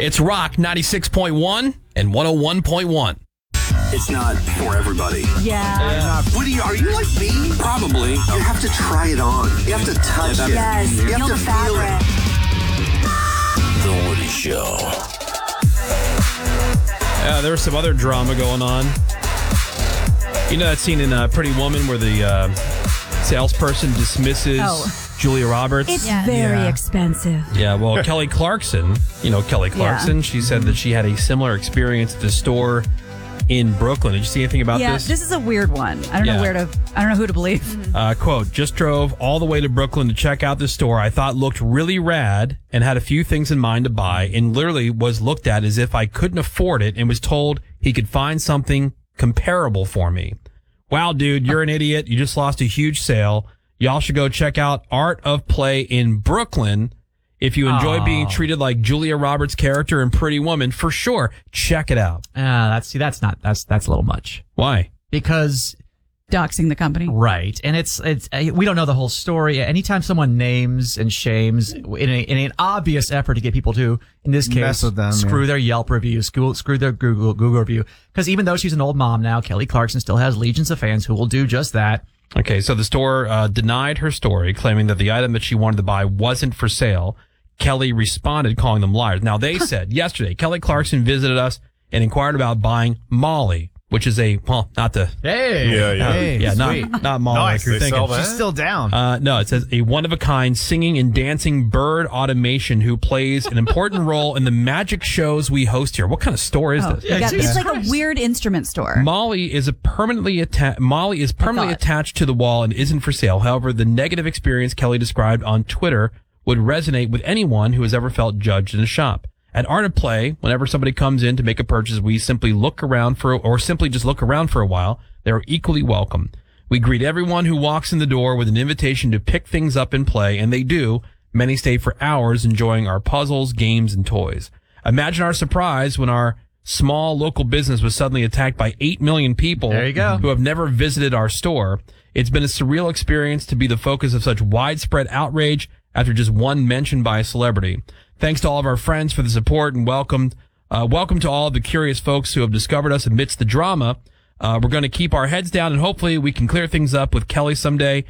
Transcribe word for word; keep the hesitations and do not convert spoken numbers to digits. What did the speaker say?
It's Rock ninety-six point one and one oh one point one. It's not for everybody. Yeah. Woody, are you like me? Probably. You have to try it on. You have to touch it. Yes. You have Feel to the feel fabric. it. The Woody Show. Uh, there was some other drama going on. You know that scene in uh, Pretty Woman where the uh, salesperson dismisses Oh. Julia Roberts? It's Yeah. very Yeah. expensive. Yeah, well, Kelly Clarkson, you know Kelly Clarkson, she said that she had a similar experience at the store in Brooklyn. Did you see anything about yeah, this? this is a weird one. I don't Yeah. know where to. I don't know who to believe. Uh, quote, just drove all the way to Brooklyn to check out the store I thought looked really rad and had a few things in mind to buy, and literally was looked at as if I couldn't afford it and was told he could find something comparable for me. Wow, dude, you're an idiot. You just lost a huge sale. Y'all should go check out Art of Play in Brooklyn. If you enjoy Aww. being treated like Julia Roberts' character in Pretty Woman, for sure, check it out. Ah, that's see, that's not that's that's a little much Why? because Doxing the company. right, and it's it's uh, we don't know the whole story. Anytime someone names and shames in, a, in an obvious effort to get people to, in this case, Mess with them, screw yeah. their Yelp review, screw, screw their Google Google review, because even though she's an old mom now, Kelly Clarkson still has legions of fans who will do just that. Okay, so the store uh, denied her story, claiming that the item that she wanted to buy wasn't for sale. Kelly responded, calling them liars. Now, they said yesterday, Kelly Clarkson visited us and inquired about buying Molly, which is a, well, not the, Hey, Yeah, yeah. Hey, yeah, sweet. not, not Molly Nice, like you're they thinking. sell that? She's still down. Uh, no, it says a one-of-a-kind singing and dancing bird automation who plays an important role in the magic shows we host here. What kind of store is Oh, this? you got- Jesus it's like Christ. a weird instrument store. Molly is a permanently atta- Molly is permanently thought. attached to the wall and isn't for sale. However, the negative experience Kelly described on Twitter would resonate with anyone who has ever felt judged in a shop. At Art of Play, whenever somebody comes in to make a purchase, we simply look around for, or simply just look around for a while. They're equally welcome. We greet everyone who walks in the door with an invitation to pick things up and play, and they do. Many stay for hours enjoying our puzzles, games, and toys. Imagine our surprise when our small local business was suddenly attacked by eight million people There you go. who have never visited our store. It's been a surreal experience to be the focus of such widespread outrage after just one mention by a celebrity. Thanks to all of our friends for the support and welcome, uh, welcome to all of the curious folks who have discovered us amidst the drama. Uh, we're going to keep our heads down and hopefully we can clear things up with Kelly someday.